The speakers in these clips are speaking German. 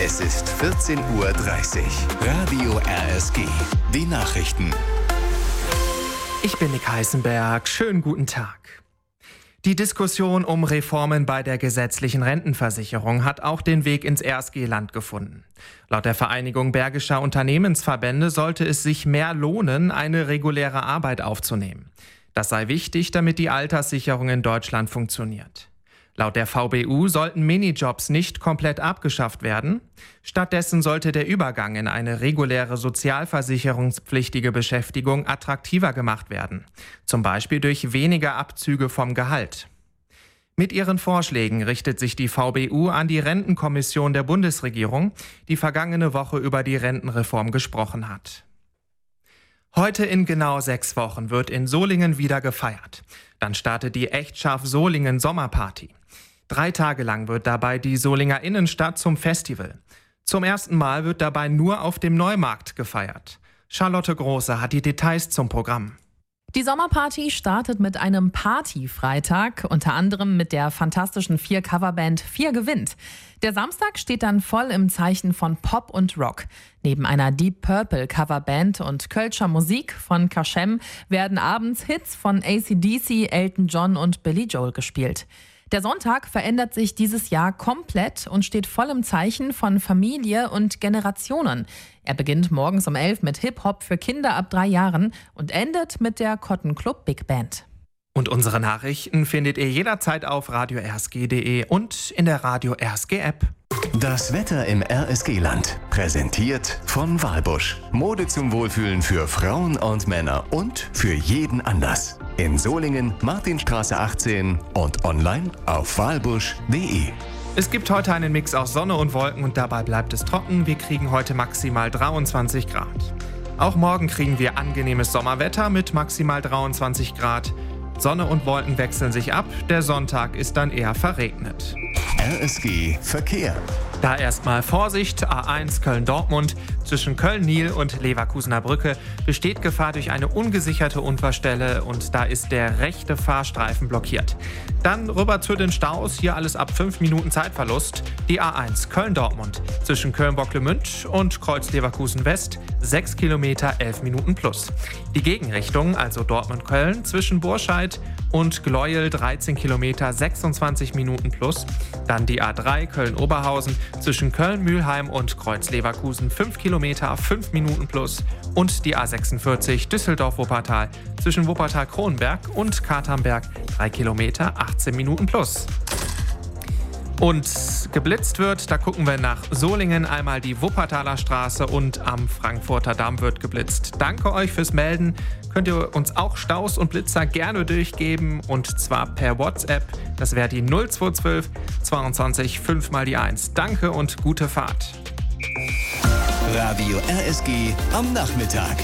Es ist 14:30 Uhr. Radio RSG. Die Nachrichten. Ich bin Nick Heißenberg. Schönen guten Tag. Die Diskussion um Reformen bei der gesetzlichen Rentenversicherung hat auch den Weg ins RSG-Land gefunden. Laut der Vereinigung Bergischer Unternehmensverbände sollte es sich mehr lohnen, eine reguläre Arbeit aufzunehmen. Das sei wichtig, damit die Alterssicherung in Deutschland funktioniert. Laut der VBU sollten Minijobs nicht komplett abgeschafft werden. Stattdessen sollte der Übergang in eine reguläre sozialversicherungspflichtige Beschäftigung attraktiver gemacht werden. Zum Beispiel durch weniger Abzüge vom Gehalt. Mit ihren Vorschlägen richtet sich die VBU an die Rentenkommission der Bundesregierung, die vergangene Woche über die Rentenreform gesprochen hat. Heute in genau 6 Wochen wird in Solingen wieder gefeiert. Dann startet die Echtscharf Solingen Sommerparty. 3 Tage lang wird dabei die Solinger Innenstadt zum Festival. Zum ersten Mal wird dabei nur auf dem Neumarkt gefeiert. Charlotte Große hat die Details zum Programm. Die Sommerparty startet mit einem Party-Freitag, unter anderem mit der fantastischen 4-Coverband 4 gewinnt. Der Samstag steht dann voll im Zeichen von Pop und Rock. Neben einer Deep Purple Coverband und Kölscher Musik von Kaschem werden abends Hits von AC/DC, Elton John und Billy Joel gespielt. Der Sonntag verändert sich dieses Jahr komplett und steht voll im Zeichen von Familie und Generationen. Er beginnt morgens um 11 mit Hip-Hop für Kinder ab 3 Jahren und endet mit der Cotton Club Big Band. Und unsere Nachrichten findet ihr jederzeit auf radiorsg.de und in der Radio RSG App. Das Wetter im RSG-Land. Präsentiert von Walbusch. Mode zum Wohlfühlen für Frauen und Männer und für jeden Anlass. In Solingen, Martinstraße 18 und online auf walbusch.de. Es gibt heute einen Mix aus Sonne und Wolken und dabei bleibt es trocken. Wir kriegen heute maximal 23 Grad. Auch morgen kriegen wir angenehmes Sommerwetter mit maximal 23 Grad. Sonne und Wolken wechseln sich ab. Der Sonntag ist dann eher verregnet. RSG Verkehr. Da erstmal Vorsicht, A1 Köln-Dortmund. Zwischen Köln-Nil und Leverkusener Brücke besteht Gefahr durch eine ungesicherte Unfallstelle und da ist der rechte Fahrstreifen blockiert. Dann rüber zu den Staus, hier alles ab 5 Minuten Zeitverlust. Die A1 Köln-Dortmund zwischen Köln-Bocklemünd und Kreuz-Leverkusen-West 6 Kilometer 11 Minuten plus. Die Gegenrichtung, also Dortmund-Köln, zwischen Burscheid und Gleuel 13 Kilometer 26 Minuten plus. Dann die A3 Köln-Oberhausen zwischen Köln-Mühlheim und Kreuz-Leverkusen 5 Kilometer 5 Minuten plus. Und die A46 Düsseldorf-Wuppertal zwischen Wuppertal-Kronenberg und Katernberg 3 Kilometer 18 Minuten plus. Und geblitzt wird, da gucken wir nach Solingen, einmal die Wuppertaler Straße und am Frankfurter Damm wird geblitzt. Danke euch fürs Melden. Könnt ihr uns auch Staus und Blitzer gerne durchgeben und zwar per WhatsApp. Das wäre die 0212 22 5 mal die 1. Danke und gute Fahrt. Radio RSG am Nachmittag.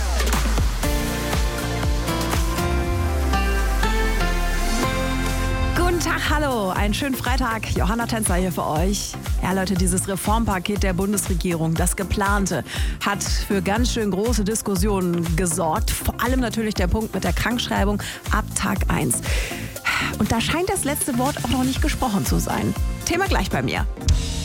Guten Tag, hallo, einen schönen Freitag. Johanna Tänzer hier für euch. Ja, Leute, dieses Reformpaket der Bundesregierung, das geplante, hat für ganz schön große Diskussionen gesorgt. Vor allem natürlich der Punkt mit der Krankschreibung ab Tag 1. Und da scheint das letzte Wort auch noch nicht gesprochen zu sein. Thema gleich bei mir.